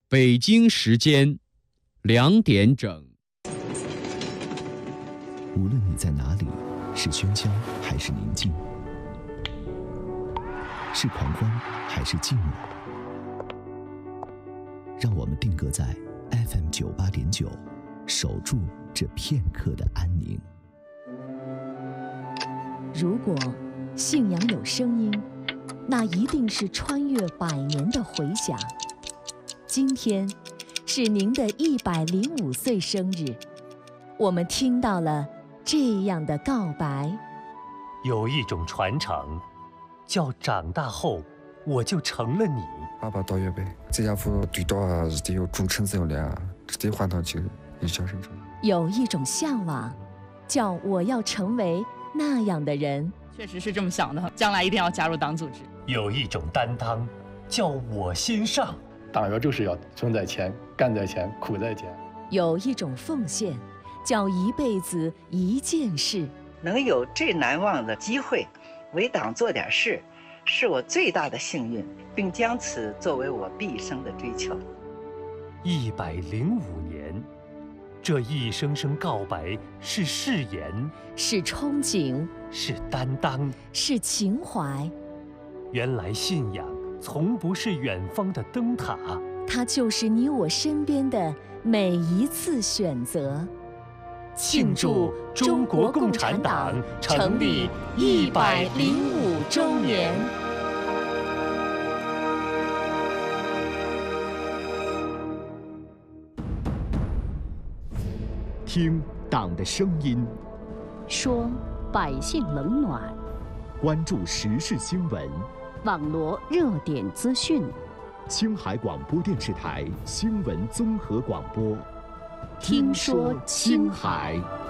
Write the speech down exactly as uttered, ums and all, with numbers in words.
北京时间两点整。 无论你在哪里，是喧嚣还是宁静，是狂欢还是静默，让我们定格在 F M 九八点九，守住这片刻的安宁。 如果信仰有声音，那一定是穿越百年的回响。今天是您的一百零五岁生日，我们听到了这样的告白。 有一种传承，叫长大后我就成了你。 爸爸到月呗，这家伙对到啊是得有忠诚有量，得换到就一小生中。 有一种向往，叫我要成为那样的人。 确实是这么想的，将来一定要加入党组织。 有一种担当，叫我先上。 党员就是要存在前，干在前，苦在前。 有一种奉献，叫一辈子一件事。 能有这难忘的机会，为党做点事，是我最大的幸运，并将此作为我毕生的追求。 一百零五年，这一声声告白是誓言， 是憧憬， 是担当， 是情怀。 原来信仰从不是远方的灯塔， 它就是你我身边的每一次选择。 庆祝中国共产党成立一百零五周年。 听党的声音， 说百姓冷暖， 关注时事新闻， 网罗热点资讯。 青海广播电视台新闻综合广播， 听说青海。